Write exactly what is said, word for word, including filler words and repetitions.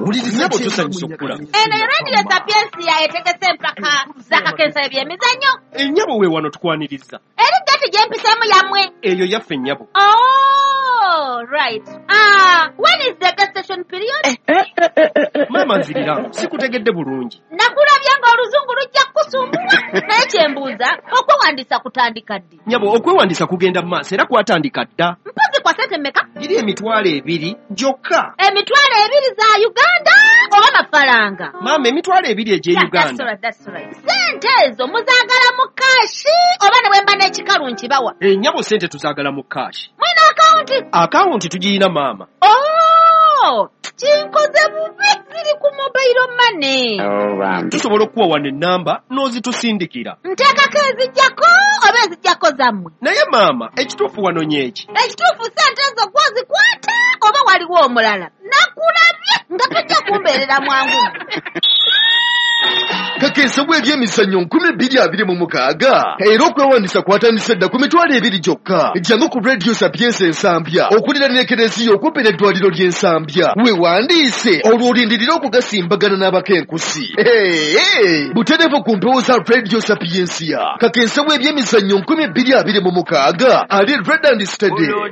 nyabo tusanyusa okula eno radio Sapiensia etegese empaka zakakensa ebyemizannyo ennyabo we wano tukwaniriza eri gati gyempisemu yamwe eyo yaffe ennyabo. Oh, right. Ah, when is the gestation period? Mama nzirira sikutegedde bulungi. Nakulabya nga oluzungu lujja kusumbula naye kyembuuza okwewandiisa kutandika ddi? Nyabo okwewandiisa kugenda mu maaso era kwatandika dda. Mpozi kwa sente mmeka? Giri emitwalo ebiri gyokka. Emitwalo ebiri za Uganda oba mafaranga? Mama emitwalo ebiri egye Uganda. That's right, that's right. Sente ezo muzaagala mu kaashi oba ne bwemba n'ekikalu nkibawa? Ennyabo sente tuzaagala mu kaashi. Mwina akawunti? Akawunti tugirina maama. Oh, kinkoze bubi ziri ku mobile money. Oh, tusobola okuwa wano ennamba n'ozitusindikira. Nteekako ezijjako oba ezijjako zammwe? Naye maama ekituufu wano nyeki. Ekituufu sente ezo gwozikwata oba waliwo omulala? Nakulabye nga tojja kumbeerera mwangu. Kakensa bw'ebyemizannyo nkumi bbiri abiri mu mukaaga era okwewandiisa kwatandise dda ku mitwalo ebiri gyokka. Jjangu ku Radio Sapiensia Ensambya okulira n'ekereziya okumpi n'eddwaliro ly'Ensambya. Weewandiise olwo olindirira okugasimbagana n'abakenkusi. Butereevu ku mpewo za Radio Sapiensia. Kakensa bw'ebyemizannyo nkumi bbiri abiri mu mukaaga ali Red and Steady.